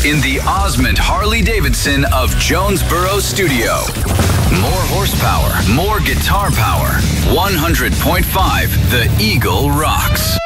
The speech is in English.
in the Osmond Harley-Davidson of Jonesboro Studio. More horsepower, more guitar power. 100.5 The Eagle rocks.